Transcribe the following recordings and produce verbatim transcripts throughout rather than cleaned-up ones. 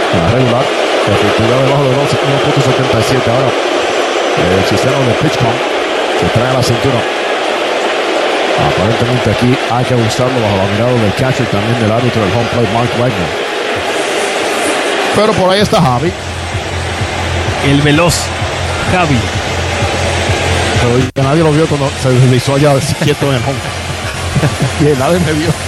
La regular, efectividad debajo de uno punto setenta y siete. Ahora el sistema de PitchCom se trae a la cintura. Aparentemente aquí hay que ajustarlo bajo la mirada del catcher y también del árbitro del home plate, Mark Wagner. Pero por ahí está Javi. El veloz Javi. Pero ya nadie lo vio cuando se deslizó allá quieto en el home. Y nadie me vio.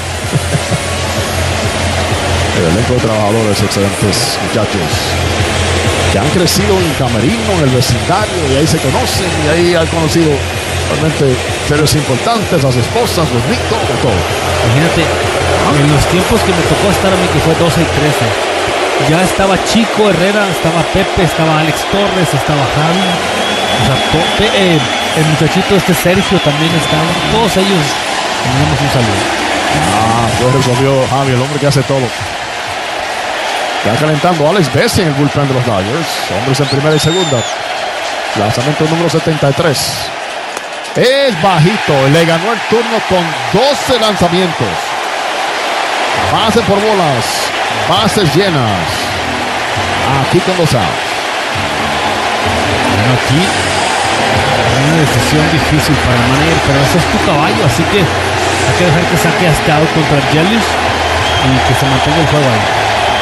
El elenco de trabajadores, excelentes muchachos, que han crecido en camerino, en el vecindario, y ahí se conocen, y ahí han conocido realmente seres importantes, las esposas, los niños, todo, todo. Imagínate, en los tiempos que me tocó estar a mí, que fue doce y trece, ya estaba Chico Herrera, estaba Pepe, estaba Alex Torres, estaba Javi, o sea, to, eh, el muchachito este Sergio también estaba, todos ellos, teníamos un saludo. Ah, pues resolvió Javi, el hombre que hace todo. Ya calentando Alex Bessie en el bullpen de los Dodgers. Hombres en primera y segunda. Lanzamiento número setenta y tres. Es bajito. Le ganó el turno con doce lanzamientos. Base por bolas. Bases llenas. Aquí con los outs. Bueno, aquí hay una decisión difícil para el manager, pero ese es tu caballo, así que hay que dejar que saque hasta out contra Yelich y que se mantenga el juego ahí.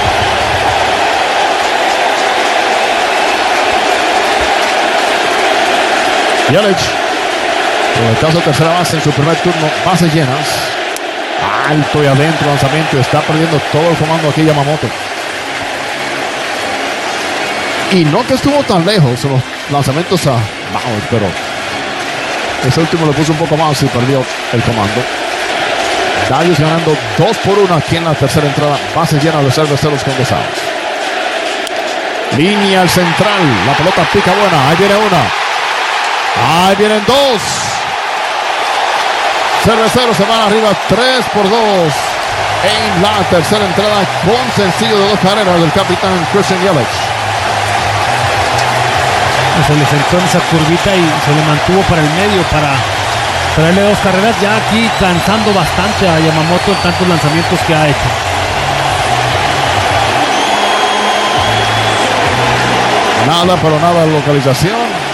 Yelich, en el caso de tercera base en su primer turno, bases llenas. Alto y adentro lanzamiento. Está perdiendo todo el comando aquí Yamamoto. Y no que estuvo tan lejos en los lanzamientos a Bauer, pero ese último le puso un poco más y perdió el comando. Darius ganando dos por uno aquí en la tercera entrada. Bases llenas de cerveceros con dos outs. Línea al central. La pelota pica buena. Ahí viene una. Ahí vienen dos. Cerveceros se van arriba tres por dos en la tercera entrada con sencillo de dos carreras del capitán Christian Yelich. Se le sentó en esa curvita y se le mantuvo para el medio para traerle dos carreras. Ya aquí cansando bastante a Yamamoto en tantos lanzamientos que ha hecho. Nada, pero nada de localización.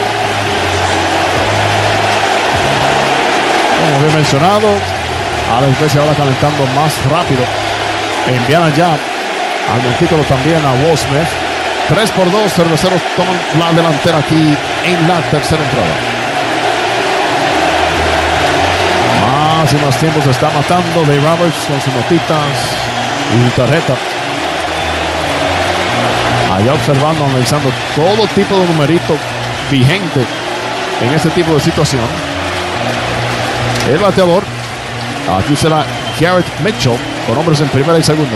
Como bien mencionado, Alex Bessie ahora calentando más rápido. Envían allá al del título también a Will Smith. tres por dos, cerveceros toman la delantera aquí en la tercera entrada. Más y más tiempo se está matando Dave Roberts con sus notitas y su tarjeta. Allá observando, analizando todo tipo de numerito vigente en este tipo de situación. El bateador, aquí será Garrett Mitchell, con hombres en primera y segunda.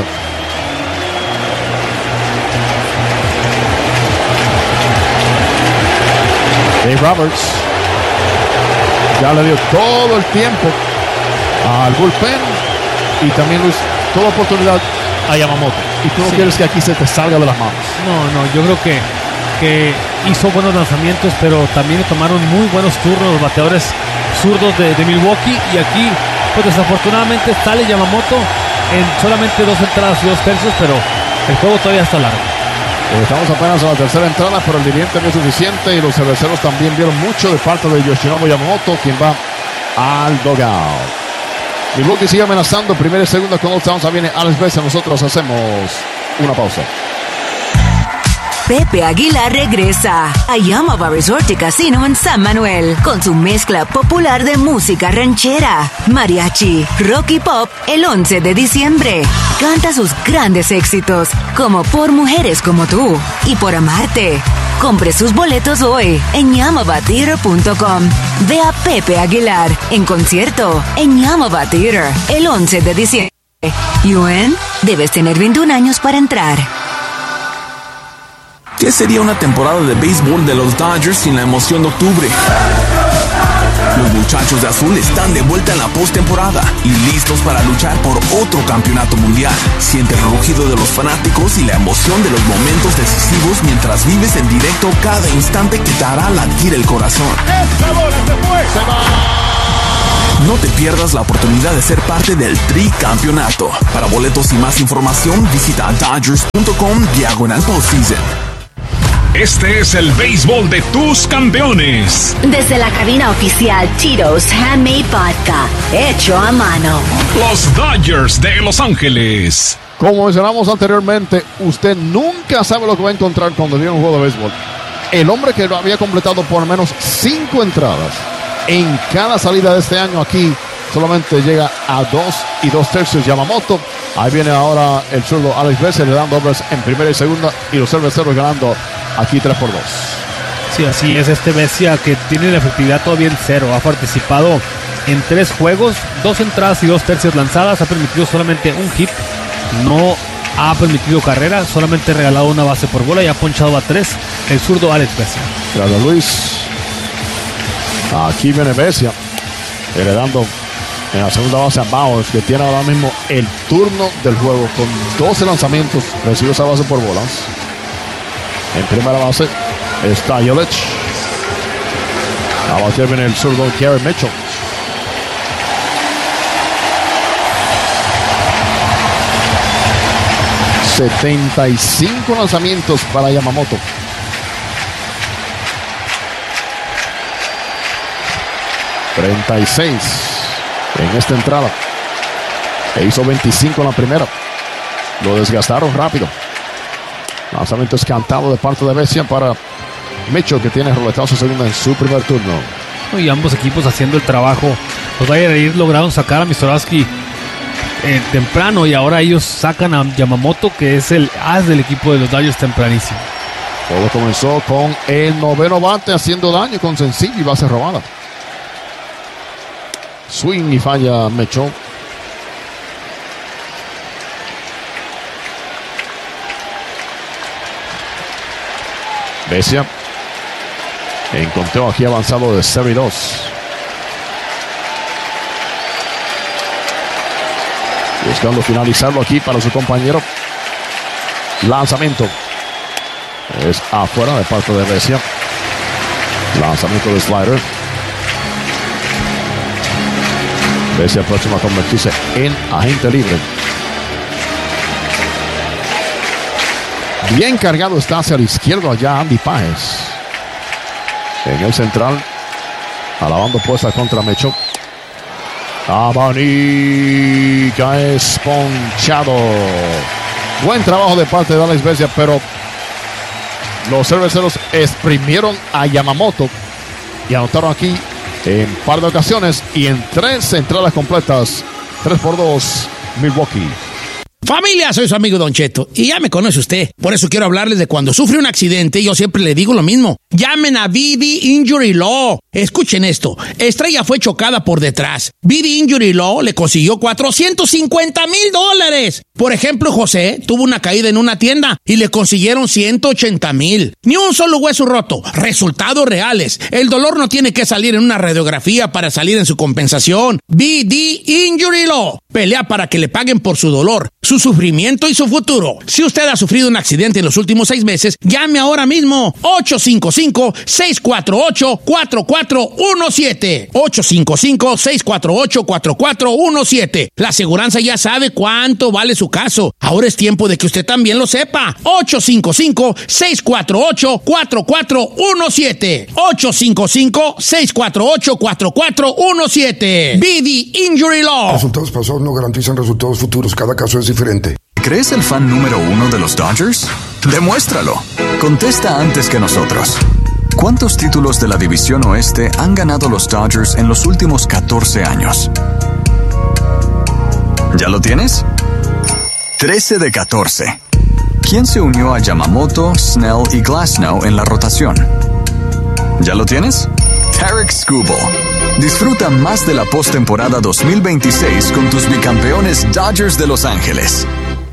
Dave Roberts ya le dio todo el tiempo al bullpen y también Luis, toda oportunidad a Yamamoto. Y tú no sí. quieres que aquí se te salga de las manos. No, no, yo creo que, que hizo buenos lanzamientos, pero también tomaron muy buenos turnos los bateadores zurdos de, de Milwaukee, y aquí pues desafortunadamente sale Yamamoto en solamente dos entradas y dos tercios, pero el juego todavía está largo. Estamos apenas en la tercera entrada, pero el diviente no es suficiente y los cerveceros también vieron mucho de parte de Yoshinobu Yamamoto, quien va al dugout. Milwaukee sigue amenazando primera y segunda con dos outs. Viene Alex Bessie. Nosotros hacemos una pausa. Pepe Aguilar regresa a Yamava Resort y Casino en San Manuel con su mezcla popular de música ranchera, mariachi, rock y pop el once de diciembre. Canta sus grandes éxitos como Por Mujeres Como Tú y Por Amarte. Compre sus boletos hoy en yamava theater punto com. Ve a Pepe Aguilar en concierto en Yamava Theater el once de diciembre. Yuen, debes tener veintiún años para entrar. ¿Qué sería una temporada de béisbol de los Dodgers sin la emoción de octubre? Los muchachos de azul están de vuelta en la postemporada y listos para luchar por otro campeonato mundial. Siente el rugido de los fanáticos y la emoción de los momentos decisivos mientras vives en directo cada instante que te hará latir el corazón. No te pierdas la oportunidad de ser parte del tricampeonato. Para boletos y más información, visita Dodgers punto com diagonal postseason. Este es el béisbol de tus campeones. Desde la cabina oficial Tito's Handmade Vodka, hecho a mano. Los Dodgers de Los Ángeles. Como mencionamos anteriormente, usted nunca sabe lo que va a encontrar cuando viene un juego de béisbol. El hombre que había completado por lo menos cinco entradas en cada salida de este año aquí solamente llega a dos y dos tercios. Yamamoto. Ahí viene ahora el zurdo Alex Besser, le dan dobles en primera y segunda, y los cerveceros ganando aquí tres por dos. Sí, así es. Este Bessia, que tiene la efectividad todavía en cero, ha participado en tres juegos, dos entradas y dos tercios lanzadas, ha permitido solamente un hit, no ha permitido carrera, solamente ha regalado una base por bola y ha ponchado a tres el zurdo Alex Bessia. Gracias, Luis. Aquí viene Bessia, heredando en la segunda base a Bowers, que tiene ahora mismo el turno del juego con doce lanzamientos. Recibe esa base por bolas. En primera base está Yelich. A batear viene el zurdo Gary Mitchell. setenta y cinco lanzamientos para Yamamoto. treinta y seis en esta entrada. E hizo veinticinco en la primera. Lo desgastaron rápido. Lanzamiento escantado de parte de Bessia para Mitchell, que tiene roletazo segunda en su primer turno. Y ambos equipos haciendo el trabajo. Los Dodgers lograron sacar a Misorowski eh, temprano, y ahora ellos sacan a Yamamoto, que es el as del equipo de los Dodgers, tempranísimo. Todo comenzó con el noveno bate haciendo daño con sencillo y base robada. Swing y falla Mitchell. Bessia en conteo aquí avanzado de cero y dos. Buscando finalizarlo aquí para su compañero. Lanzamiento es afuera de parte de Bessia. Lanzamiento de slider. Bessia próximo a convertirse en agente libre. Bien cargado está hacia la izquierda allá Andy Páez. En el central, alabando puesta contra Mitchell. Abanica es ponchado. Buen trabajo de parte de Alex Bessia, pero los cerveceros exprimieron a Yamamoto y anotaron aquí en un par de ocasiones y en tres entradas completas. tres por dos Milwaukee. Familia, soy su amigo Don Cheto y ya me conoce usted. Por eso quiero hablarles de cuando sufre un accidente. Yo siempre le digo lo mismo. Llamen a B D Injury Law. Escuchen esto. Estrella fue chocada por detrás. B D Injury Law le consiguió cuatrocientos cincuenta mil dólares. Por ejemplo, José tuvo una caída en una tienda y le consiguieron ciento ochenta mil. Ni un solo hueso roto. Resultados reales. El dolor no tiene que salir en una radiografía para salir en su compensación. B D Injury Law pelea para que le paguen por su dolor, su sufrimiento y su futuro. Si usted ha sufrido un accidente en los últimos seis meses, llame ahora mismo. ocho cinco cinco, seis cuatro ocho, cuatro cuatro uno siete. ocho cinco cinco, seis cuatro ocho, cuatro cuatro uno siete. La aseguranza ya sabe cuánto vale su caso. Ahora es tiempo de que usted también lo sepa. ocho cinco cinco, seis cuatro ocho, cuatro cuatro uno siete. ocho cinco cinco, seis cuatro ocho, cuatro cuatro uno siete. B D Injury Law. Resultados pasados no garantizan resultados futuros. Cada caso es diferente. ¿Crees el fan número uno de los Dodgers? Demuéstralo. Contesta antes que nosotros. ¿Cuántos títulos de la División Oeste han ganado los Dodgers en los últimos catorce años? ¿Ya lo tienes? trece de catorce. ¿Quién se unió a Yamamoto, Snell y Glasnow en la rotación? ¿Ya lo tienes? Tarek Skubal. Disfruta más de la postemporada dos mil veintiséis con tus bicampeones Dodgers de Los Ángeles.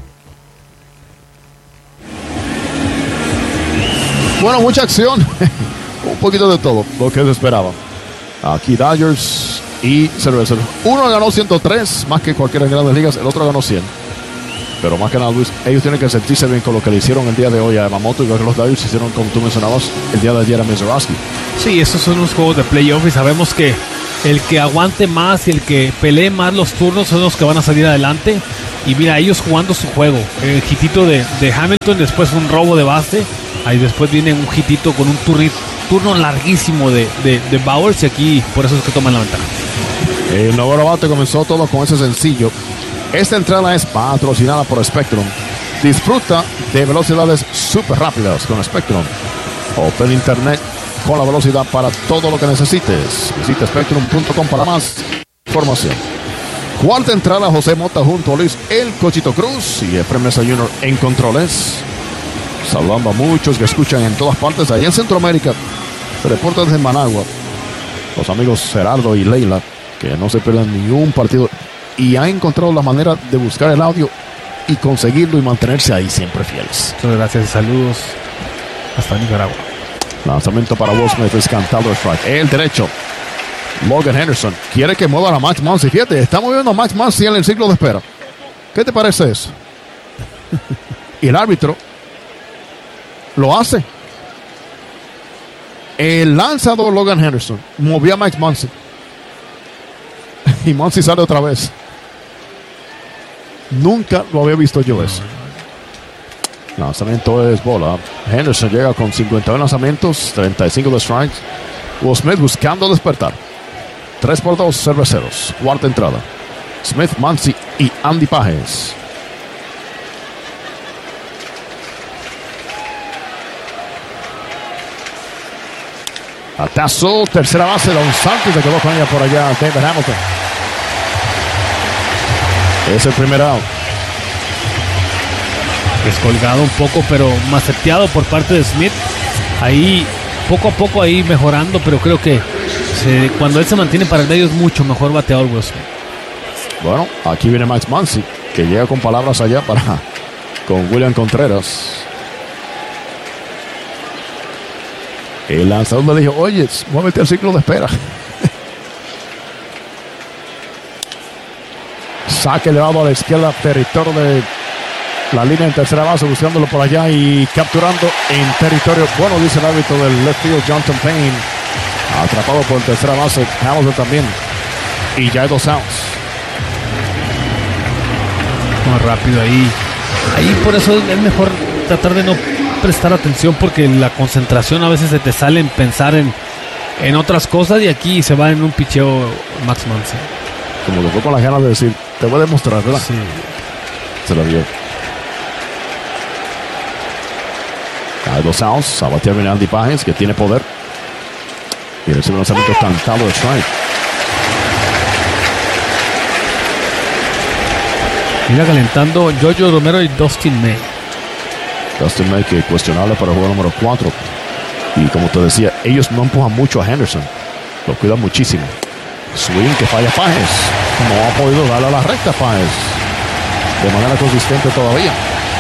Bueno, mucha acción. Un poquito de todo, lo que se esperaba. Aquí Dodgers y Cerveceros. Uno ganó ciento tres, más que cualquiera de las grandes ligas. El otro ganó cien. Pero más que nada, Luis, ellos tienen que sentirse bien con lo que le hicieron el día de hoy a Yamamoto, y lo que los Dodgers hicieron, como tú mencionabas, el día de ayer a Misorowski. Sí, esos son los juegos de playoff y sabemos que el que aguante más y el que pelee más los turnos son los que van a salir adelante. Y mira, ellos jugando su juego. El hitito de, de Hamilton, después un robo de base. Ahí después viene un hitito con un turri, turno larguísimo de, de, de Bowers. Y aquí por eso es que toman la ventaja. El nuevo bate comenzó todo con ese sencillo. Esta entrada es patrocinada por Spectrum. Disfruta de velocidades súper rápidas con Spectrum. Open Internet con la velocidad para todo lo que necesites. Visita spectrum punto com para más información. Cuarta entrada, José Mota junto a Luis El Cochito Cruz y Efraín Mesa junior en controles. Saludando a muchos que escuchan en todas partes. Allá en Centroamérica, se reporta desde Managua. Los amigos Gerardo y Leila, que no se pierden ni un partido y han encontrado la manera de buscar el audio y conseguirlo y mantenerse ahí siempre fieles. Muchas gracias y saludos hasta Nicaragua. Lanzamiento para Will Smith, es cantado el strike. El derecho. Logan Henderson quiere que mueva a Max Muncy. Fíjate, está moviendo a Max Muncy en el ciclo de espera. ¿Qué te parece eso? Y el árbitro lo hace. El lanzador Logan Henderson movió a Max Muncy. Y Muncy sale otra vez. Nunca lo había visto yo eso. Lanzamiento es bola. Henderson llega con cincuenta y uno lanzamientos, treinta y cinco de strikes. Will Smith buscando despertar. tres por dos, cerveceros. Cuarta entrada. Smith, Muncy y Andy Pages. Atazo, tercera base. Don Santos se quedó con ella por allá. David Hamilton. Es el primer out. Descolgado un poco, pero maceteado por parte de Smith. Ahí, poco a poco ahí mejorando, pero creo que se, cuando él se mantiene para el medio es mucho mejor bateador Will Smith. Bueno, aquí viene Max Muncy, que llega con palabras allá para con William Contreras. El lanzador le dijo, oye, muévete al ciclo de espera. Saque elevado a la izquierda, territorio de la línea en tercera base, buscándolo por allá y capturando en territorio. Bueno, dice el árbitro del left field, Jonathan Payne. Atrapado por tercera base, Hamilton también. Y ya hay dos outs. Más rápido ahí. Ahí por eso es mejor tratar de no prestar atención, porque la concentración a veces se te sale en pensar en, en otras cosas, y aquí se va en un picheo Max Muncy. Como que fue con las ganas de decir, te voy a demostrar, ¿verdad? Sí. Se lo vio. Hay dos outs. A batear viene Andy Pages, que tiene poder. Y recibe un lanzamiento cantado de strike. Mira, calentando Jojo Romero y Dustin May. Dustin May, que cuestionable para el juego número cuatro. Y como te decía, ellos no empujan mucho a Henderson. Lo cuidan muchísimo. Swing que falla Pages. No ha podido darle a la recta Pages de manera consistente todavía.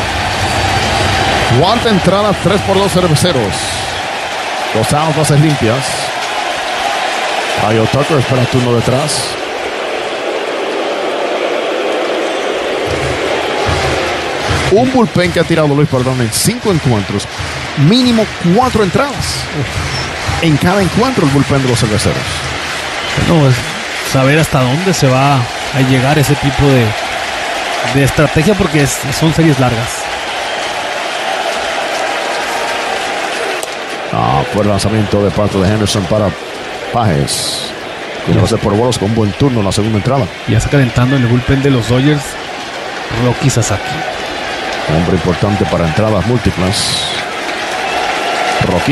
Cuarta entrada, tres por dos cerveceros. Dos outs, bases limpias. Kyle Tucker espera el turno detrás. Un bullpen que ha tirado Luis Perdón en cinco encuentros. Mínimo cuatro entradas. En cada encuentro el bullpen de los cerveceros. No, es saber hasta dónde se va a llegar ese tipo de, de estrategia, porque es, son series largas. Ah, fue el lanzamiento de parte de Henderson para Pages. Conoce por bolos con un buen turno en la segunda entrada. Ya está calentando en el bullpen de los Dodgers Rocky Sasaki. Hombre importante para entradas múltiples. Rocky.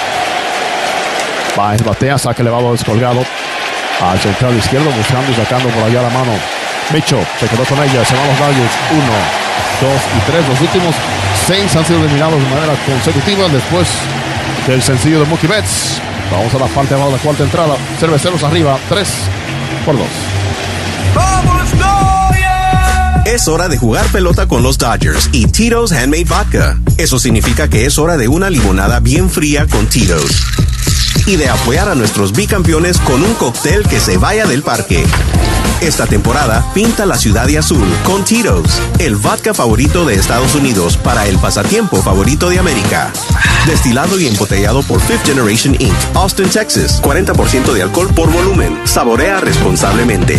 Pages batea, saque elevado descolgado. Al central izquierdo, buscando y sacando por allá la mano. Mitchell se quedó con ella. Se van los Dodgers. Uno, dos y tres. Los últimos seis han sido eliminados de manera consecutiva después del sencillo de Mookie Betts. Vamos a la parte de abajo de la cuarta entrada. Cerveceros arriba, tres por dos. ¡Vamos, Dodgers! Es hora de jugar pelota con los Dodgers y Tito's Handmade Vodka. Eso significa que es hora de una limonada bien fría con Tito's. y de apoyar a nuestros bicampeones con un cóctel que se vaya del parque. Esta temporada, pinta la ciudad de azul con Tito's, el vodka favorito de Estados Unidos para el pasatiempo favorito de América. Destilado y embotellado por Fifth Generation incorporated. Austin, Texas. cuarenta por ciento de alcohol por volumen. Saborea responsablemente.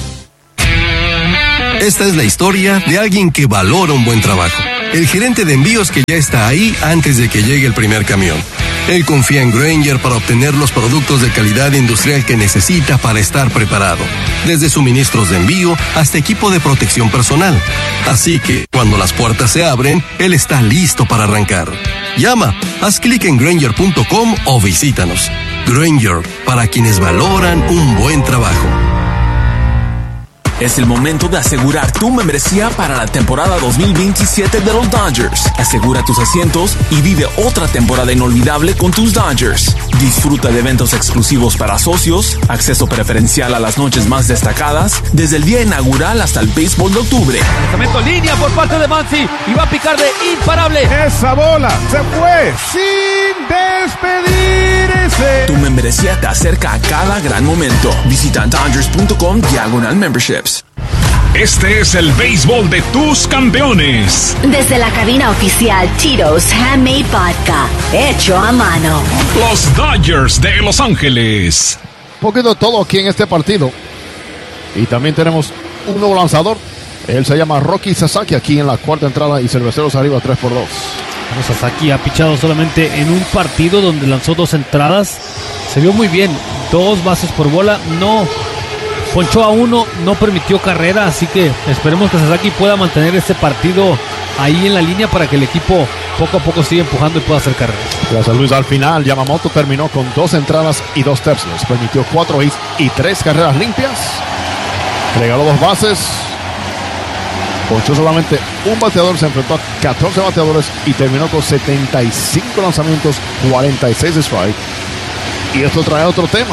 Esta es la historia de alguien que valora un buen trabajo. El gerente de envíos que ya está ahí antes de que llegue el primer camión. Él confía en Grainger para obtener los productos de calidad industrial que necesita para estar preparado. Desde suministros de envío hasta equipo de protección personal. Así que, cuando las puertas se abren, él está listo para arrancar. Llama, haz clic en Grainger punto com o visítanos. Grainger, para quienes valoran un buen trabajo. Es el momento de asegurar tu membresía para la temporada dos mil veintisiete de los Dodgers. Asegura tus asientos y vive otra temporada inolvidable con tus Dodgers. Disfruta de eventos exclusivos para socios, acceso preferencial a las noches más destacadas, desde el día inaugural hasta el béisbol de octubre. Lanzamiento línea por parte de Muncy y va a picar de imparable. Esa bola se fue sin despedirse. Tu membresía te acerca a cada gran momento. Visita Dodgers punto com diagonal memberships. Este es el béisbol de tus campeones. Desde la cabina oficial Tito's Handmade Vodka, hecho a mano. Los Dodgers de Los Ángeles. Un poquito de todo aquí en este partido. Y también tenemos un nuevo lanzador. Él se llama Roki Sasaki aquí en la cuarta entrada y Cerveceros arriba tres por dos. Bueno, Sasaki ha pichado solamente en un partido donde lanzó dos entradas. Se vio muy bien. Dos bases por bola. No ponchó a uno, no permitió carrera, así que esperemos que Sasaki pueda mantener este partido ahí en la línea para que el equipo poco a poco siga empujando y pueda hacer carreras. Gracias, Luis. Al final, Yamamoto terminó con dos entradas y dos tercios. Permitió cuatro hits y tres carreras limpias. Regaló dos bases. Ponchó solamente un bateador, se enfrentó a catorce bateadores y terminó con setenta y cinco lanzamientos, cuarenta y seis strike. Y esto trae otro tema.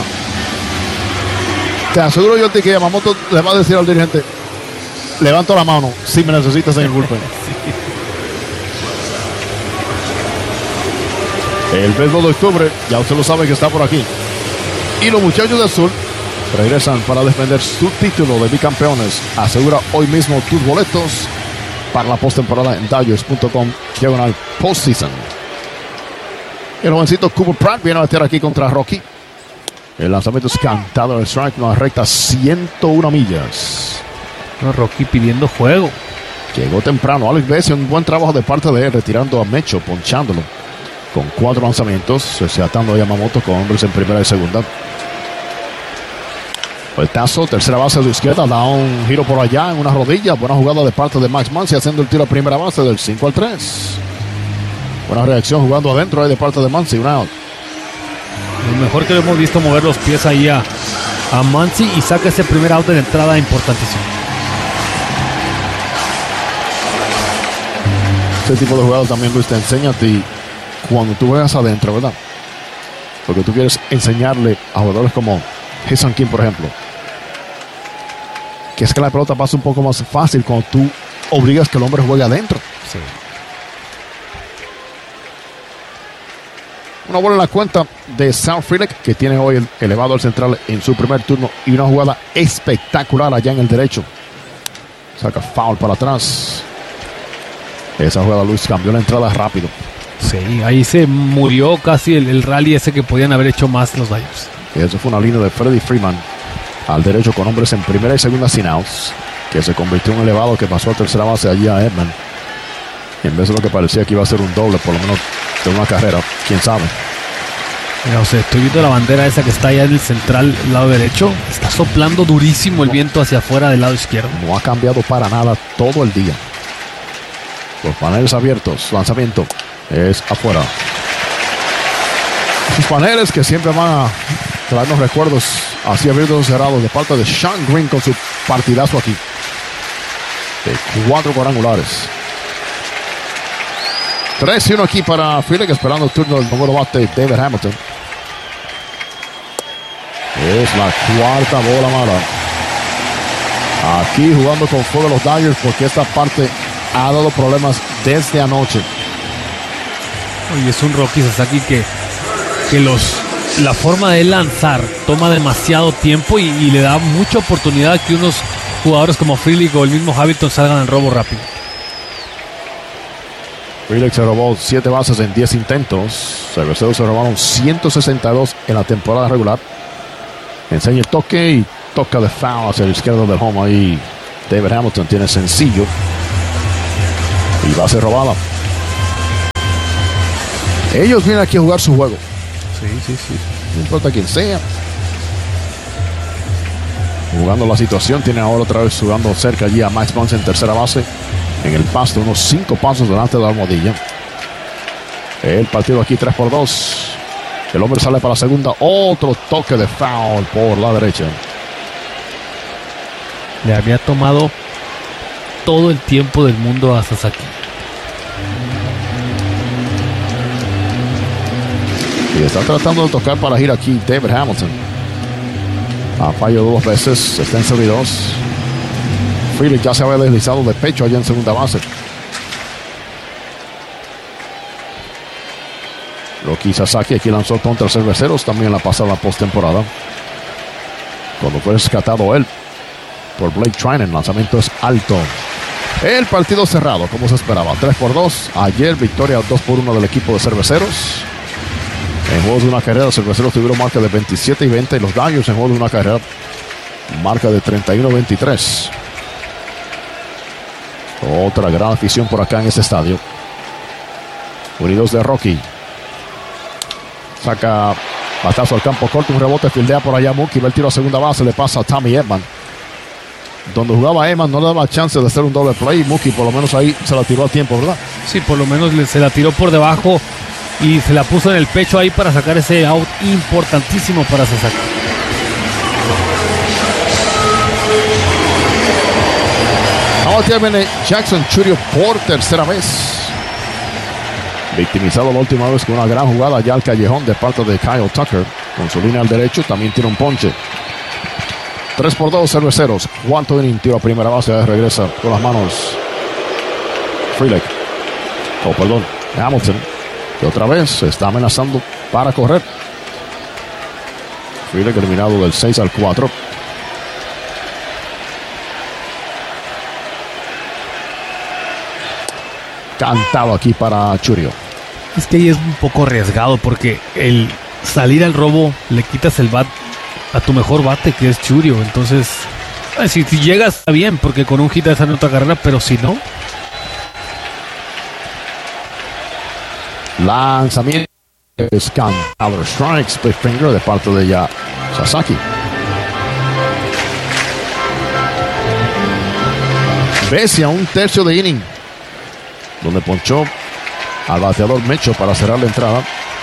Te aseguro yo que Yamamoto le va a decir al dirigente: levanto la mano si me necesitas en el bullpen. Sí. El béisbol de octubre, ya usted lo sabe que está por aquí. Y los muchachos del sur regresan para defender su título de bicampeones. Asegura hoy mismo tus boletos para la postemporada en Dodgers punto com diagonal postseason. El jovencito Cooper Pratt viene a batear aquí contra Rocky. El lanzamiento es cantado en el strike, una recta ciento una millas. No, Rocky pidiendo juego. Llegó temprano Alex Bessie, un buen trabajo de parte de él, retirando a Mecho, ponchándolo con cuatro lanzamientos, se atando a Yamamoto con hombres en primera y segunda. El tazo, tercera base de izquierda, da un giro por allá en una rodilla. Buena jugada de parte de Max Muncy haciendo el tiro a primera base del cinco al tres. Buena reacción jugando adentro ahí de parte de Muncy, un out. Lo mejor que lo hemos visto mover los pies ahí a, a Muncy y saca ese primer out de entrada importantísimo. Este tipo de jugadas también, Luis, te enseña a ti cuando tú juegas adentro, ¿verdad? Porque tú quieres enseñarle a jugadores como Ha-Seong Kim, por ejemplo, que es que la pelota pasa un poco más fácil cuando tú obligas que el hombre juegue adentro. Sí. Una bola en la cuenta de Sam Frelick, que tiene hoy el elevado al central en su primer turno, y una jugada espectacular allá en el derecho. Saca foul para atrás. Esa jugada, Luis, cambió la entrada rápido. Sí, ahí se murió casi el, el rally ese que podían haber hecho más los Dodgers. Y eso fue una línea de Freddie Freeman al derecho con hombres en primera y segunda sin outs, que se convirtió en un elevado que pasó a tercera base allí a Edman. Y en vez de lo que parecía que iba a ser un doble, por lo menos de una carrera, quién sabe. Mira, o sea, estoy viendo la bandera esa que está allá en el central, lado derecho. Está soplando durísimo el viento hacia afuera del lado izquierdo. No ha cambiado para nada todo el día. Los paneles abiertos, lanzamiento es afuera. Sus paneles que siempre van a traernos recuerdos así abiertos y cerrados de parte de Sean Green con su partidazo aquí. De cuatro cuadrangulares. tres y uno aquí para Phillips, esperando el turno del número bate David Hamilton. Es la cuarta bola mala. Aquí jugando con fuego los Dodgers porque esta parte ha dado problemas desde anoche. Y es un Roki Sasaki que, que los la forma de lanzar toma demasiado tiempo y, y le da mucha oportunidad que unos jugadores como Freely o el mismo Hamilton salgan al robo rápido. Freely se robó siete bases en diez intentos. Cerveceros se robaron ciento sesenta y dos en la temporada regular. Enseña el toque y toca de foul hacia el izquierdo del home. Ahí David Hamilton tiene sencillo y base robada. Ellos vienen aquí a jugar su juego. Sí, sí, sí. No importa quién sea. Jugando la situación. Tiene ahora otra vez jugando cerca allí a Max Muncy en tercera base. En el pasto, unos cinco pasos delante de la almohadilla. El partido aquí tres por dos. El hombre sale para la segunda. Otro toque de foul por la derecha. Le había tomado todo el tiempo del mundo a Sasaki. Y está tratando de tocar para ir aquí David Hamilton. A fallo dos veces. Está en cero y dos. Freely ya se había deslizado de pecho allá en segunda base. Roki Sasaki aquí lanzó contra Cerveceros también en la pasada postemporada. Cuando fue rescatado él por Blake Treinen, el lanzamiento es alto. El partido cerrado, como se esperaba, tres por dos. Ayer victoria dos por uno del equipo de Cerveceros. En juegos de una carrera, los Cerveceros tuvieron marca de veintisiete y veinte y los Dodgers en juegos de una carrera marca de treinta y uno a veintitrés. Otra gran afición por acá en este estadio. Unidos de Rocky. Saca batazo al campo corto, un rebote, fildea por allá Mookie, va el tiro a segunda base, le pasa a Tommy Edman. Donde jugaba Edman no le daba chance de hacer un doble play. Mookie por lo menos ahí se la tiró a tiempo, ¿verdad? Sí, por lo menos le, se la tiró por debajo y se la puso en el pecho ahí para sacar ese out importantísimo para Sasaki. Ahora viene Jackson Chourio por tercera vez. Victimizado la última vez con una gran jugada ya al callejón de parte de Kyle Tucker. Con su línea al derecho también tiene un ponche. tres por dos Cerveceros. Cuarto inning, tiro a primera base. Regresa con las manos Freely. Oh, perdón, Hamilton. Que otra vez se está amenazando para correr. Freely eliminado del seis al cuatro. Cantado aquí para Chourio. Es que ahí es un poco arriesgado porque el salir al robo le quitas el bat a tu mejor bate, que es Chourio. Entonces, si, si llegas está bien, porque con un hit esa en otra carrera, pero si no. Lanzamiento es cantado, strike, split finger de parte de ya Sasaki. Pese a un tercio de inning, donde ponchó al bateador Mecho para cerrar la entrada.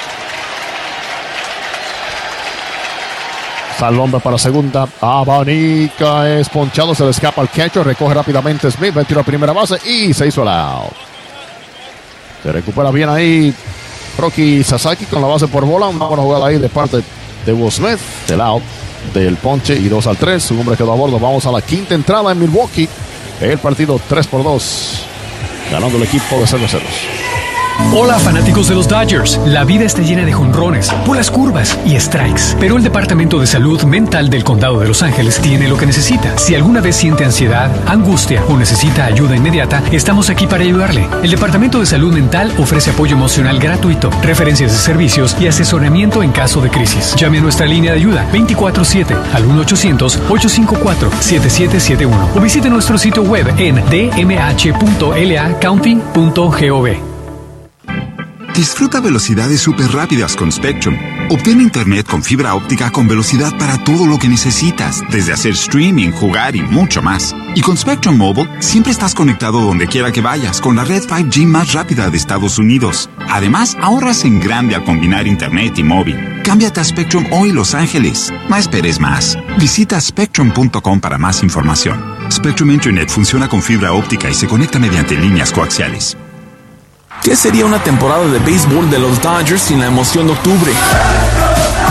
Sale el hombre para segunda. Abanica es ponchado. Se le escapa al catcher. Recoge rápidamente Smith. Va a tiro a primera base y se hizo el out. Se recupera bien ahí Roki Sasaki con la base por bola. Una buena jugada ahí de parte de Will Smith. El out del ponche y dos al tres. Su hombre quedó a bordo. Vamos a la quinta entrada en Milwaukee. El partido tres por dos. Ganando el equipo de Cerveceros. Hola fanáticos de los Dodgers. La vida está llena de jonrones, bolas curvas y strikes, pero el Departamento de Salud Mental del Condado de Los Ángeles tiene lo que necesita. Si alguna vez siente ansiedad, angustia o necesita ayuda inmediata, estamos aquí para ayudarle. El Departamento de Salud Mental ofrece apoyo emocional gratuito, referencias de servicios y asesoramiento en caso de crisis. Llame a nuestra línea de ayuda veinticuatro siete al uno ochocientos, ocho cinco cuatro, siete siete siete uno o visite nuestro sitio web en d m h punto l a county punto gov. Disfruta velocidades súper rápidas con Spectrum. Obtén internet con fibra óptica con velocidad para todo lo que necesitas, desde hacer streaming, jugar y mucho más. Y con Spectrum Mobile, siempre estás conectado donde quiera que vayas con la red cinco G más rápida de Estados Unidos. Además, ahorras en grande al combinar internet y móvil. Cámbiate a Spectrum hoy, Los Ángeles. No esperes más. Visita spectrum punto com para más información. Spectrum Internet funciona con fibra óptica y se conecta mediante líneas coaxiales. ¿Qué sería una temporada de béisbol de los Dodgers sin la emoción de octubre?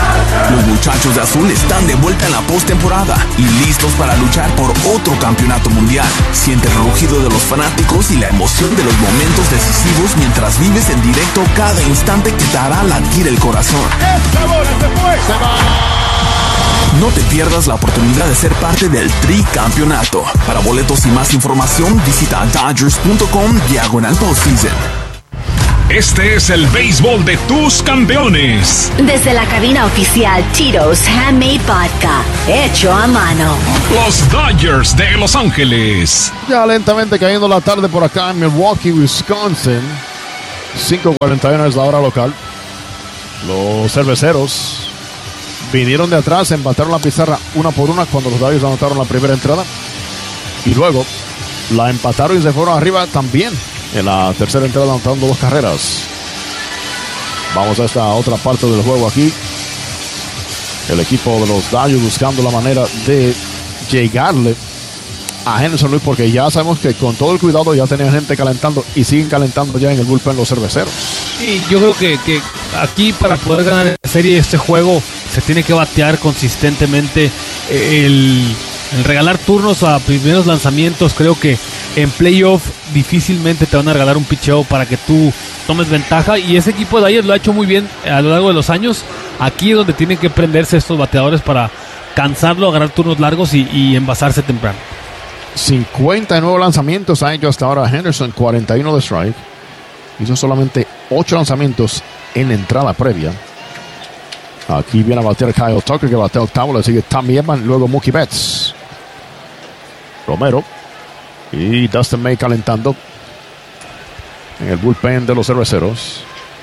Los muchachos de azul están de vuelta en la postemporada y listos para luchar por otro campeonato mundial. Siente el rugido de los fanáticos y la emoción de los momentos decisivos mientras vives en directo cada instante que te hará latir el corazón. ¡Esta bola se fue! ¡Se va! No te pierdas la oportunidad de ser parte del tricampeonato. Para boletos y más información, visita Dodgers punto com diagonal postseason. Este es el béisbol de tus campeones. Desde la cabina oficial Tito's Handmade Vodka, hecho a mano. Los Dodgers de Los Ángeles. Ya lentamente cayendo la tarde por acá en Milwaukee, Wisconsin. cinco cuarenta y uno es la hora local. Los cerveceros vinieron de atrás, empataron la pizarra una por una cuando los Dodgers anotaron la primera entrada. Y luego la empataron y se fueron arriba también en la tercera entrada, anotando dos carreras. Vamos a esta otra parte del juego aquí. El equipo de los Dodgers buscando la manera de llegarle a Henderson Luis, porque ya sabemos que con todo el cuidado ya tenían gente calentando y siguen calentando ya en el bullpen los cerveceros. Y yo creo que, que aquí para poder ganar la serie este juego se tiene que batear consistentemente. El, el regalar turnos a primeros lanzamientos, creo que en playoff difícilmente te van a regalar un picheo para que tú tomes ventaja, y ese equipo de ayer lo ha hecho muy bien a lo largo de los años. Aquí es donde tienen que prenderse estos bateadores para cansarlo, agarrar turnos largos y, y envasarse temprano. cincuenta y nueve lanzamientos ha hecho hasta ahora Henderson, cuarenta y uno de strike. Hizo solamente ocho lanzamientos en la entrada previa. Aquí viene a batear Kyle Tucker, que batea octavo. Le sigue Tommy Edman, luego Mookie Betts, Romero y Dustin May calentando en el bullpen de los cerveceros.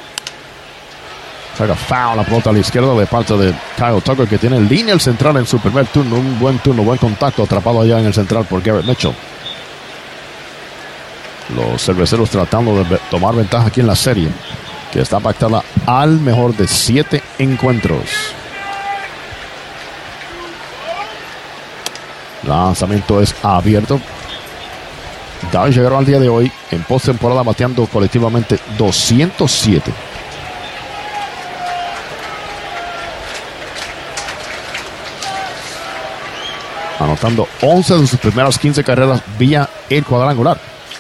Saca foul la pelota a la izquierda de parte de Kyle Tucker, que tiene línea el central en su primer turno. Un buen turno, buen contacto, atrapado allá en el central por Garrett Mitchell. Los cerveceros tratando de tomar ventaja aquí en la serie, que está pactada al mejor de siete encuentros. Lanzamiento es abierto. Dodgers llegaron al día de hoy en postemporada bateando colectivamente doscientos siete. Anotando once de sus primeras quince carreras vía el cuadrangular.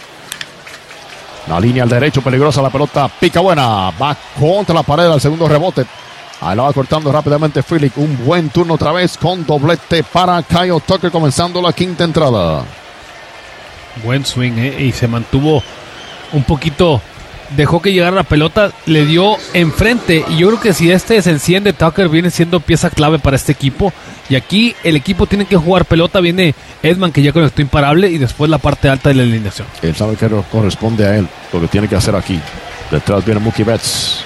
La línea al derecho, peligrosa la pelota, pica buena, va contra la pared al segundo rebote. Ahí la va cortando rápidamente Frelick. Un buen turno otra vez con doblete para Kyle Tucker, comenzando la quinta entrada. Buen swing, ¿eh? Y se mantuvo un poquito, dejó que llegara la pelota, le dio enfrente, y yo creo que si este se enciende, Tucker viene siendo pieza clave para este equipo. Y aquí el equipo tiene que jugar pelota. Viene Edman, que ya conectó imparable, y después la parte alta de la alineación. Él sabe que corresponde a él lo que tiene que hacer aquí. Detrás viene Mookie Betts.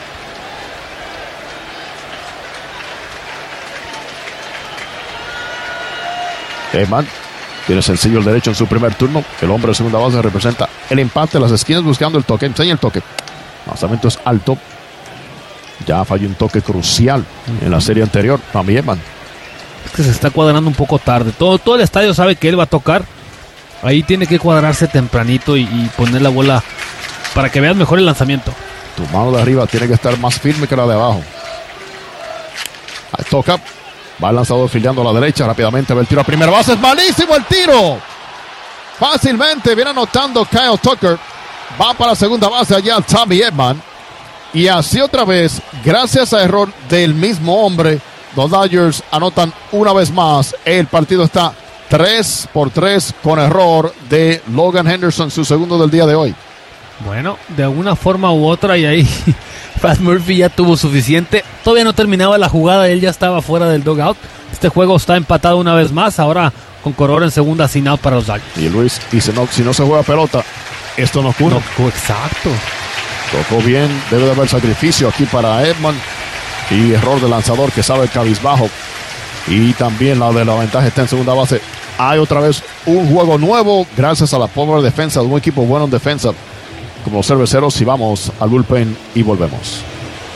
Edman tiene sencillo el derecho en su primer turno. El hombre de segunda base representa el empate de las esquinas, buscando el toque. Enseña el toque. Lanzamiento es alto. Ya falló un toque crucial uh-huh. en la serie anterior. Tommy Edman. Es que se está cuadrando un poco tarde. Todo, todo el estadio sabe que él va a tocar. Ahí tiene que cuadrarse tempranito y, y poner la bola para que veas mejor el lanzamiento. Tu mano de arriba tiene que estar más firme que la de abajo. Ahí toca. Va el lanzador filiando a la derecha. Rápidamente va el tiro a primera base. Es malísimo el tiro. Fácilmente viene anotando Kyle Tucker. Va para la segunda base allá Tommy Edman. Y así otra vez, gracias a error del mismo hombre, los Dodgers anotan una vez más. El partido está tres por tres con error de Logan Henderson, su segundo del día de hoy. Bueno, de alguna forma u otra, y ahí Pat Murphy ya tuvo suficiente. Todavía no terminaba la jugada, él ya estaba fuera del dugout. Este juego está empatado una vez más, ahora con Corora en segunda, sin out para los Dodgers. Y Luis dice, no, si no se juega pelota, esto no ocurre. No, exacto. Tocó bien, debe de haber sacrificio aquí para Edman. Y error del lanzador, que sabe el cabizbajo. Y también la de la ventaja está en segunda base. Hay otra vez un juego nuevo gracias a la pobre defensa de un equipo bueno en defensa como los cerveceros. Y vamos al bullpen y volvemos.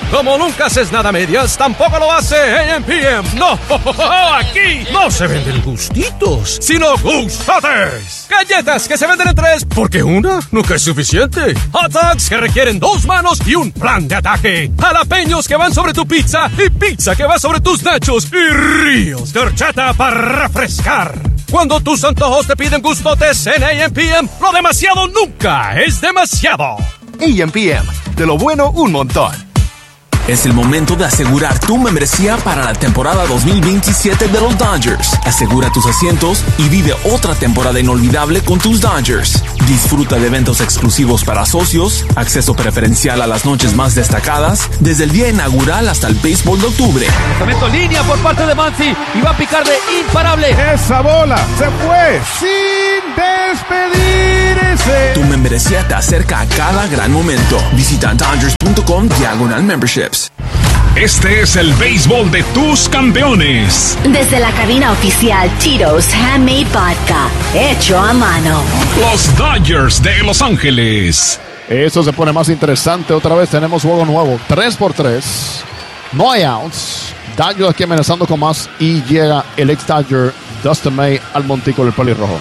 Como nunca haces nada a medias, tampoco lo hace A M P M. No, aquí no se venden gustitos, sino gustotes. Galletas que se venden en tres, porque una nunca es suficiente. Hot dogs que requieren dos manos y un plan de ataque. Jalapeños que van sobre tu pizza y pizza que va sobre tus nachos. Y ríos de horchata para refrescar. Cuando tus antojos te piden gustotes en A M P M, lo demasiado nunca es demasiado. A M P M, de lo bueno un montón. Es el momento de asegurar tu membresía para la temporada dos mil veintisiete de los Dodgers. Asegura tus asientos y vive otra temporada inolvidable con tus Dodgers. Disfruta de eventos exclusivos para socios, acceso preferencial a las noches más destacadas, desde el día inaugural hasta el béisbol de octubre. Lanzamiento línea por parte de Mansi y va a picar de imparable. Esa bola se fue sin despedirse. Tu membresía te acerca a cada gran momento. Visita Dodgers punto com diagonal memberships. Este es el béisbol de tus campeones. Desde la cabina oficial Tito's Handmade Vodka, hecho a mano. Los Dodgers de Los Ángeles. Eso se pone más interesante. Otra vez tenemos juego nuevo. tres por tres. No hay outs. Dodgers aquí amenazando con más. Y llega el ex Dodger Dustin May al montico del pelirrojo.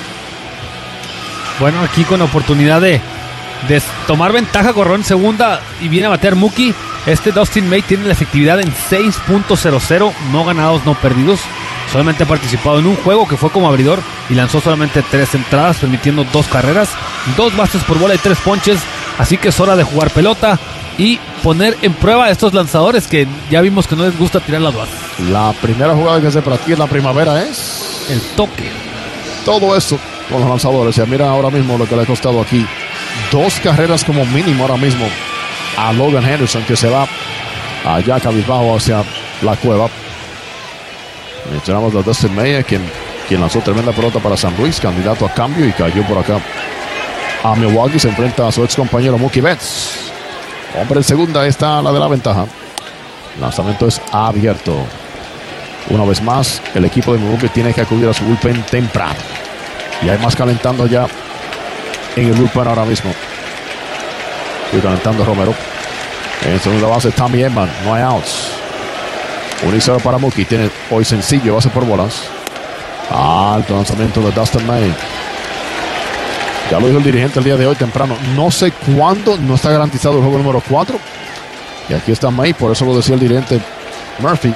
Bueno, aquí con oportunidad de, de tomar ventaja, corrió en segunda y viene a batear Mookie. Este Dustin May tiene la efectividad en seis punto cero cero, no ganados, no perdidos. Solamente ha participado en un juego que fue como abridor y lanzó solamente tres entradas, permitiendo dos carreras, dos bases por bola y tres ponches. Así que es hora de jugar pelota y poner en prueba a estos lanzadores que ya vimos que no les gusta tirar las bases. La primera jugada que se practica en la primavera es el toque. Todo eso con los lanzadores. Y mira ahora mismo lo que le ha costado aquí. Dos carreras como mínimo ahora mismo a Logan Henderson, que se va allá cabizbajo hacia la cueva. Mencionamos a Dustin May, quien, quien lanzó tremenda pelota para San Luis, candidato a cambio, y cayó por acá a Milwaukee. Se enfrenta a su ex compañero Mookie Betts. Hombre en segunda, está la de la ventaja. El lanzamiento es abierto. Una vez más, el equipo de Milwaukee tiene que acudir a su bullpen temprano. Y hay más calentando ya en el bullpen ahora mismo. Y calentando Romero. En segunda base, Tommy Edman. No hay outs. uno y cero para Mookie. Tiene hoy sencillo, base por bolas. Alto lanzamiento de Dustin May. Ya lo dijo el dirigente el día de hoy temprano. No sé cuándo, no está garantizado el juego número cuatro. Y aquí está May, por eso lo decía el dirigente Murphy.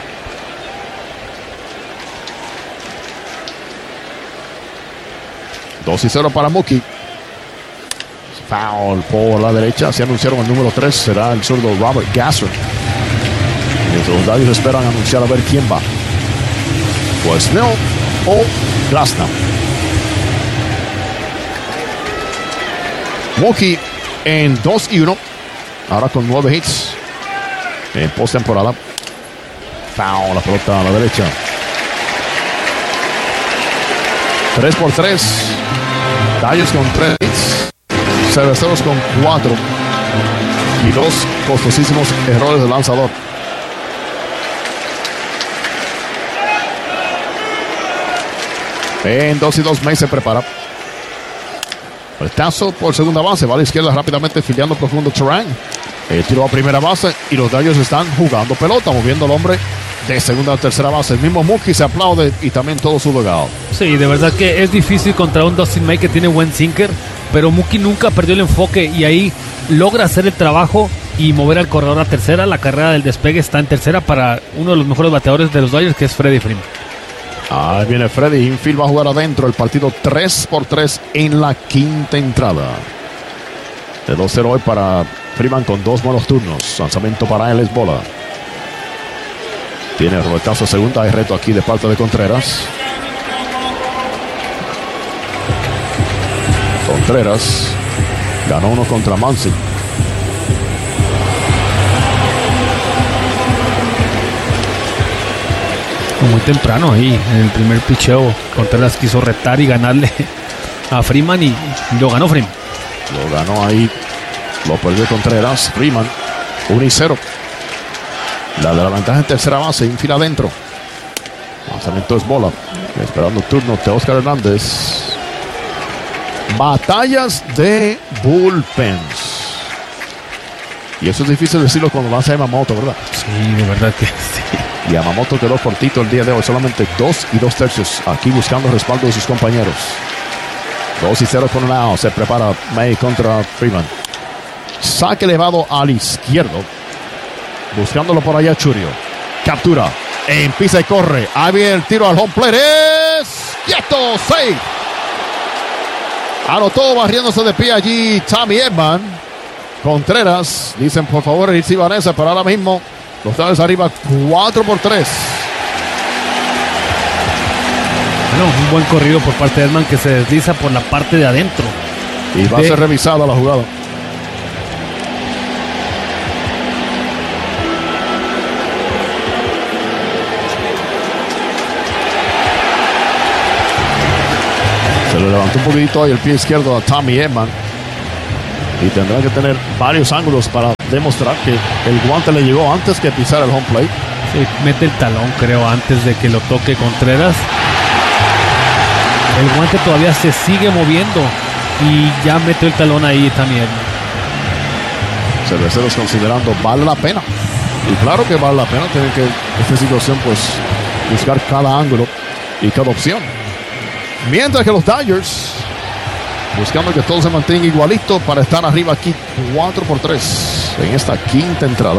dos y cero para Mookie. Foul por la derecha. Se anunciaron el número tres. Será el zurdo Robert Gasser. Los secundarios esperan anunciar a ver quién va. Pues Snell o Glasnow. Mookie en dos y uno. Ahora con nueve hits en postemporada. Foul, la pelota a la derecha. tres por tres. Dodgers con tres hits. Cerveceros con cuatro. Y dos costosísimos errores del lanzador. En dos y dos, May se prepara. Retazo por segunda base. Va a la izquierda rápidamente, filiando profundo Terán. El tiro a primera base y los Dodgers están jugando pelota, moviendo al hombre de segunda a tercera base. El mismo Mookie se aplaude y también todo su legado. Sí, de verdad que es difícil contra un Dustin May que tiene buen sinker, pero Mookie nunca perdió el enfoque y ahí logra hacer el trabajo y mover al corredor a tercera. La carrera del despegue está en tercera para uno de los mejores bateadores de los Dodgers, que es Freddie Freeman. Ahí viene Freddie. Infield va a jugar adentro. El partido tres por tres en la quinta entrada. De dos cero hoy para Freeman con dos buenos turnos. Lanzamiento para él es bola. Tiene Robertazo segunda. Hay reto aquí de parte de Contreras. Contreras ganó uno contra Muncy. Muy temprano ahí en el primer picheo. Contreras quiso retar y ganarle a Freeman y lo ganó Freeman. Lo ganó ahí. Lo perdió Contreras. Freeman uno y cero. La de la ventaja en tercera base. Infield adentro. Lanzamiento es bola. Esperando el turno de Oscar Hernández. Batallas de bullpens. Y eso es difícil decirlo cuando lanza Yamamoto, ¿verdad? Sí, de verdad que sí. Yamamoto quedó cortito el día de hoy, solamente dos y dos tercios aquí buscando respaldo de sus compañeros. dos y cero con un out. Se prepara May contra Freeman. Saque elevado al izquierdo. Buscándolo por allá Churio. Captura. Empieza y corre. Ahí viene el tiro al home plate. Es quieto. Safe. Anotó barriéndose de pie allí Tommy Edman. Contreras. Dicen por favor irse y Vanessa, pero ahora mismo los Dodgers arriba cuatro por tres. Bueno, un buen corrido por parte de Edman que se desliza por la parte de adentro. Y va de... a ser revisada la jugada. Se le levantó un poquito ahí el pie izquierdo a Tommy Edman. Y tendrá que tener varios ángulos para demostrar que el guante le llegó antes que pisar el home plate. Sí, mete el talón, creo, antes de que lo toque Contreras. El guante todavía se sigue moviendo y ya metió el talón ahí también. Cerveceros considerando vale la pena. Y claro que vale la pena. Tienen que, en esta situación, pues, buscar cada ángulo y cada opción. Mientras que los Dodgers buscando que todo se mantenga igualito para estar arriba aquí cuatro por tres en esta quinta entrada.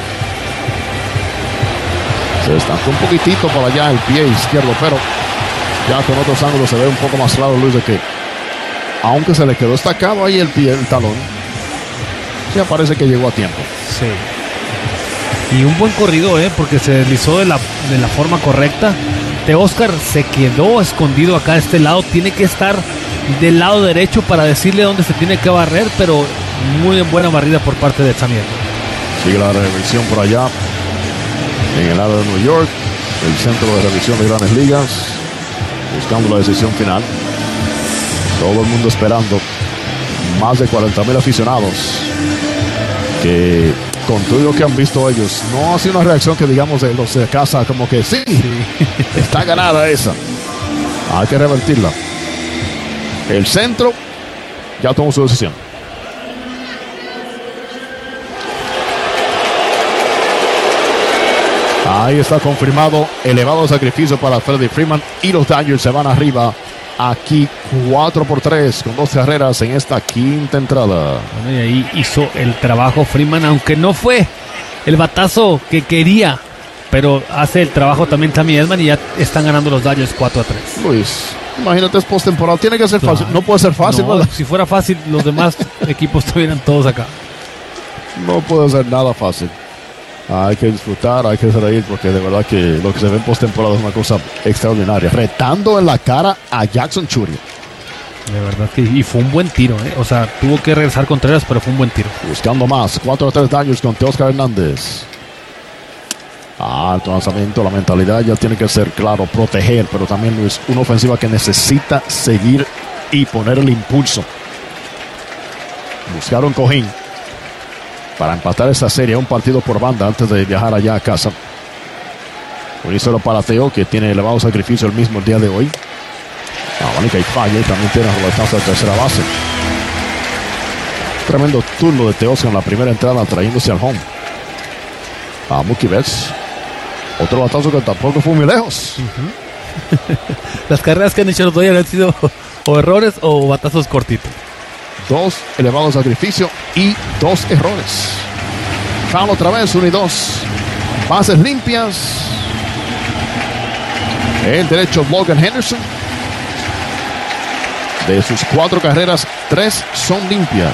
Se estancó un poquitito por allá el pie izquierdo, pero ya con otros ángulos se ve un poco más claro, Luis, de que aunque se le quedó estacado ahí el pie, el talón, ya parece que llegó a tiempo. Sí. Y un buen corrido, ¿eh? Porque se deslizó de la, de la forma correcta. Teóscar se quedó escondido acá de este lado. Tiene que estar del lado derecho para decirle dónde se tiene que barrer, pero muy buena barrida por parte de Tamir. Sigue la revisión por allá en el área de New York, el centro de revisión de Grandes Ligas, buscando la decisión final. Todo el mundo esperando. Más de cuarenta mil aficionados que, con todo lo que han visto ellos, no ha sido una reacción que digamos de los de casa como que sí, está ganada esa, hay que revertirla. El centro ya tomó su decisión. Ahí está confirmado, elevado sacrificio para Freddie Freeman y los Dodgers se van arriba aquí cuatro por tres con dos carreras en esta quinta entrada. Bueno, y ahí hizo el trabajo Freeman, aunque no fue el batazo que quería, pero hace el trabajo también Tommy Edman y ya están ganando los Dodgers cuatro a tres. Luis, imagínate, es postemporada, tiene que ser fácil, no puede ser fácil, no, si fuera fácil los demás equipos estuvieran todos acá. No puede ser nada fácil. Hay que disfrutar, hay que reír, porque de verdad que lo que se ve en postemporada es una cosa extraordinaria. Retando en la cara a Jackson Churio. De verdad que, y fue un buen tiro, ¿eh? O sea, tuvo que regresar Contreras, pero fue un buen tiro. Buscando más, cuatro a tres Dodgers con Teóscar Hernández. Alto lanzamiento, la mentalidad ya tiene que ser, claro, proteger, pero también es una ofensiva que necesita seguir y poner el impulso. Buscaron Cojín para empatar esta serie, un partido por banda antes de viajar allá a casa. Unísolo para Teo, que tiene elevado sacrificio el mismo el día de hoy. Abanica y falla, y también tiene roletazo de tercera base. Tremendo turno de Teóscar en la primera entrada, trayéndose al home a Mookie Betts. Otro batazo que tampoco fue muy lejos. Uh-huh. Las carreras que han hecho los Dodgers han sido o errores o batazos cortitos. Dos elevados sacrificios y dos errores. Foul otra vez, uno y dos. Bases limpias. El derecho Logan Henderson. De sus cuatro carreras, tres son limpias.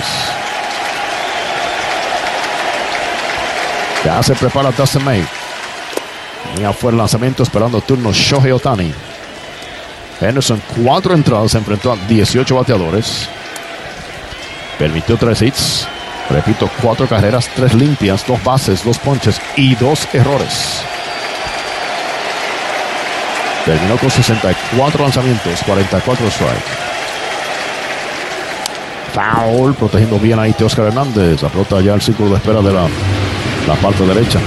Ya se prepara Dustin May. Ya fue el lanzamiento esperando turno Shohei Ohtani. Henderson, cuatro entradas, se enfrentó a dieciocho bateadores. Permitió tres hits. Repito, cuatro carreras, tres limpias, dos bases, dos ponches y dos errores. Terminó con sesenta y cuatro lanzamientos, cuarenta y cuatro strike. Foul, protegiendo bien ahí Teóscar Hernández. La pelota ya al círculo de espera de la, la parte derecha.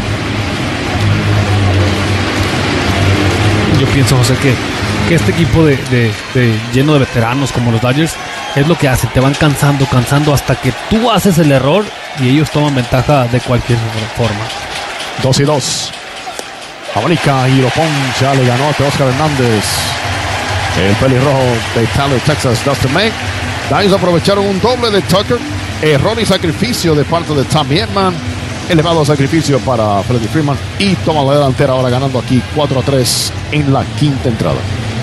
Yo pienso, José, que, que este equipo de, de, de lleno de veteranos como los Dodgers es lo que hacen, te van cansando, cansando hasta que tú haces el error y ellos toman ventaja de cualquier forma. Dos y dos. Abanica y lo poncha, le ganó a Oscar Hernández. El pelirrojo de Tyler, Texas, Dustin May. Dyers aprovecharon un doble de Tucker. Error y sacrificio de parte de Tommy Edman. Elevado sacrificio para Freddie Freeman. Y toma la delantera ahora ganando aquí cuatro a tres en la quinta entrada.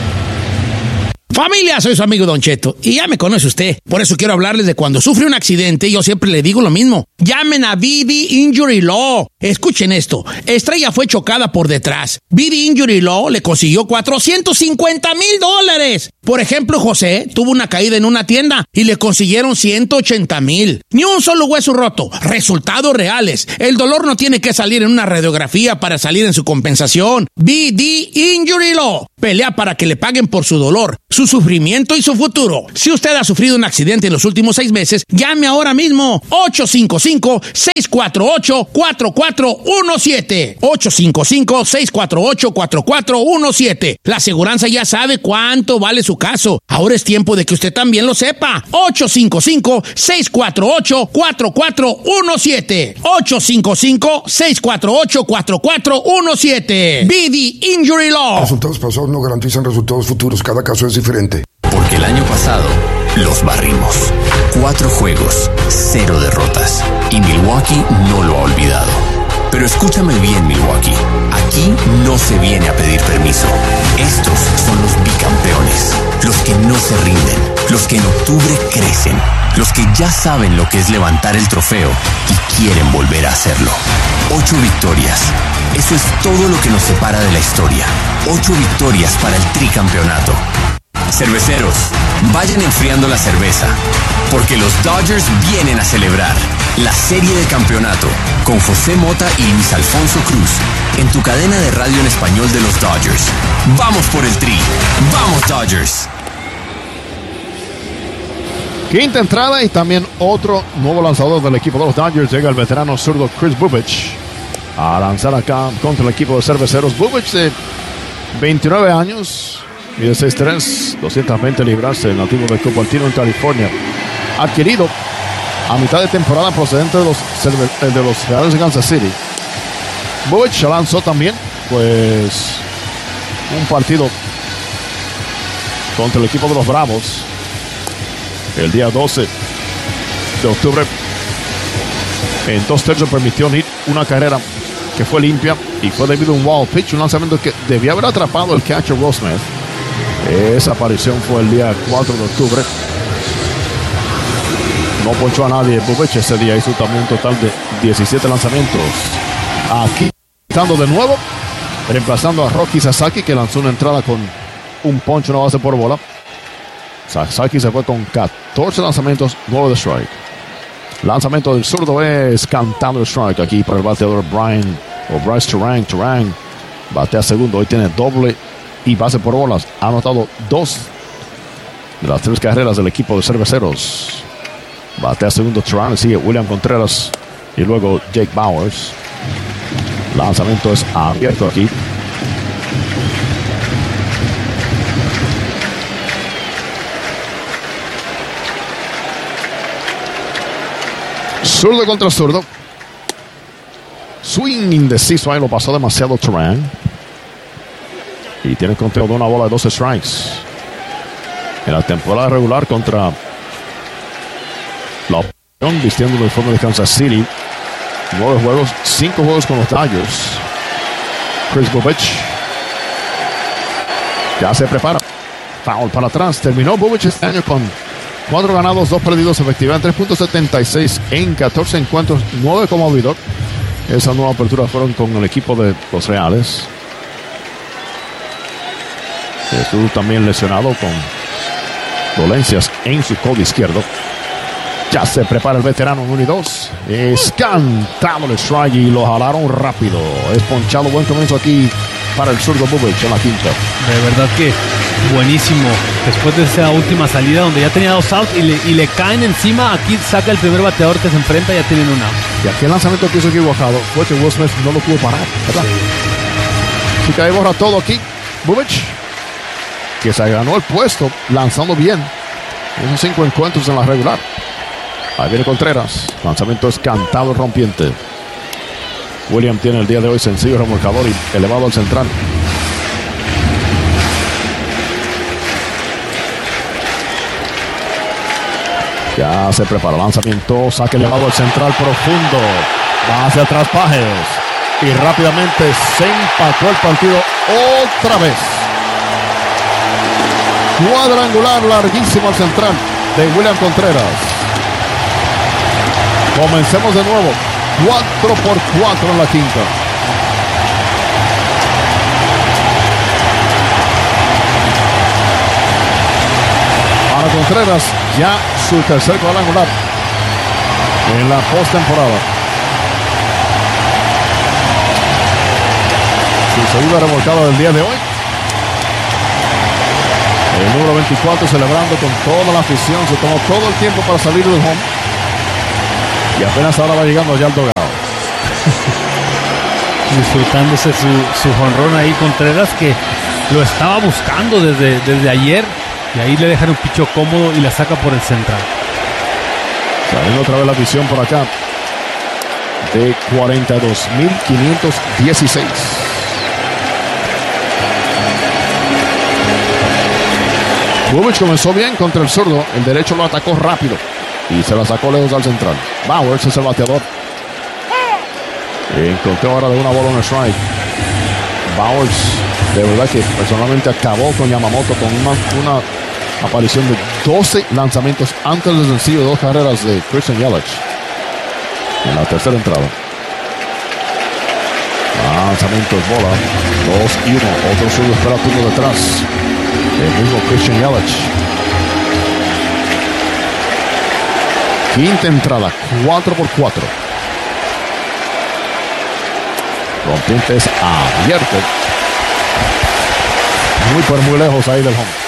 Familia, soy su amigo Don Cheto y ya me conoce usted. Por eso quiero hablarles de cuando sufre un accidente. Yo siempre le digo lo mismo. Llamen a B D Injury Law. Escuchen esto. Estrella fue chocada por detrás. B D Injury Law le consiguió cuatrocientos cincuenta mil dólares. Por ejemplo, José tuvo una caída en una tienda y le consiguieron ciento ochenta mil. Ni un solo hueso roto. Resultados reales. El dolor no tiene que salir en una radiografía para salir en su compensación. B D Injury Law. Pelea para que le paguen por su dolor, su sufrimiento y su futuro. Si usted ha sufrido un accidente en los últimos seis meses, llame ahora mismo. ocho cinco cinco, seis cuatro ocho, cuatro cuatro uno siete. ocho cinco cinco, seis cuatro ocho, cuatro cuatro uno siete. La aseguranza ya sabe cuánto vale su caso. Ahora es tiempo de que usted también lo sepa. ocho cinco cinco, seis cuatro ocho, cuatro cuatro uno siete. ocho cinco cinco, seis cuatro ocho, cuatro cuatro uno siete. B D Injury Law. Resultados pasados no garantizan resultados futuros. Cada caso es diferente. Porque el año pasado los barrimos. Cuatro juegos, cero derrotas. Y Milwaukee no lo ha olvidado. Pero escúchame bien, Milwaukee. Aquí no se viene a pedir permiso. Estos son los bicampeones. Los que no se rinden. Los que en octubre crecen. Los que ya saben lo que es levantar el trofeo y quieren volver a hacerlo. Ocho victorias. Eso es todo lo que nos separa de la historia. Ocho victorias para el tricampeonato. Cerveceros, vayan enfriando la cerveza, porque los Dodgers vienen a celebrar la serie de campeonato con José Mota y Luis Alfonso Cruz en tu cadena de radio en español de los Dodgers. ¡Vamos por el tri! ¡Vamos, Dodgers! Quinta entrada y también otro nuevo lanzador del equipo de los Dodgers. Llega el veterano zurdo Chris Bubich a lanzar acá contra el equipo de Cerveceros. Bubich de veintinueve años, mide seis tres, doscientas veinte libras, el nativo de Cupertino en California. Adquirido a mitad de temporada procedente de los, de los Reales de Kansas City. Bubich lanzó también, pues, un partido contra el equipo de los Bravos el día doce de octubre. En dos tercios permitió hit, una carrera que fue limpia y fue debido a un wild pitch, un lanzamiento que debía haber atrapado el catcher Will Smith. Esa aparición fue el día cuatro de octubre. No ponchó a nadie Bubich ese día, hizo también un total de diecisiete lanzamientos. Aquí estando de nuevo, reemplazando a Rocky Sasaki, que lanzó una entrada con un poncho, una base por bola. Sasaki se fue con catorce lanzamientos, nueve de strike. Lanzamiento del zurdo es cantando el strike aquí para el bateador Brian o Bryce Turang. Turang batea segundo, hoy tiene doble y base por bolas. Ha anotado dos de las tres carreras del equipo de Cerveceros. Batea segundo Turang, sigue William Contreras y luego Jake Bowers. Lanzamiento es abierto aquí. Zurdo contra zurdo. Swing indeciso. Ahí lo pasó demasiado Turang. Y tiene conteo de una bola de doce strikes. En la temporada regular contra la opción, vistiendo el uniforme de Kansas City. Nueve juegos, cinco juegos con los Dodgers. Chris Bubich ya se prepara. Foul para atrás. Terminó Bubich este año con cuatro ganados, dos perdidos, efectividad tres punto setenta y seis en catorce encuentros, nueve como abridor. Esa nueva apertura fueron con el equipo de los Reales. Estuvo también lesionado con dolencias en su codo izquierdo. Ya se prepara el veterano en uno y dos. Es cantado el strike y lo jalaron rápido. Es ponchado, buen comienzo aquí para el zurdo Bubich en la quinta. De verdad que buenísimo. Después de esa última salida donde ya tenía dos outs y le, y le caen encima, aquí saca el primer bateador que se enfrenta y ya tienen un out. Y aquel lanzamiento que hizo equivocado fue que Will Smith no lo pudo parar, ¿verdad? Sí. Así que ahí borra todo aquí Bubich, que se ganó el puesto lanzando bien esos cinco encuentros en la regular. Ahí viene Contreras. Lanzamiento es cantado rompiente. William tiene el día de hoy sencillo remolcador y elevado al central. Ya se prepara lanzamiento, saque elevado al central profundo. Va hacia atrás Pajes. Y rápidamente se empató el partido otra vez. Cuadrangular larguísimo al central de William Contreras. Comencemos de nuevo. cuatro por cuatro en la quinta. Para Contreras, ya su tercer cuadrangular en la postemporada. Su segunda remolcada del día de hoy. El número veinticuatro celebrando con toda la afición. Se tomó todo el tiempo para salir del home. Y apenas ahora va llegando ya al dogado. Disfrutándose su, su jonrón ahí Contreras, que lo estaba buscando desde, desde ayer. Y ahí le dejan un picho cómodo y la saca por el central. Saliendo otra vez la visión por acá. De cuarenta y dos mil quinientos dieciséis. Bubich comenzó bien contra el zurdo. El derecho lo atacó rápido. Y se la sacó lejos al central. Bowers es el bateador. Encontró ahora de una bola en el strike. Bowers, de verdad que personalmente acabó con Yamamoto con una, una aparición de doce lanzamientos antes del sencillo de dos carreras de Christian Yelich. En la tercera entrada. Lanzamientos, bola. dos y uno. Otro zurdo espera turno detrás. El mismo Christian Yelich. Quinta entrada, cuatro por cuatro. Rompientes abierto. Muy, pero muy lejos ahí del home.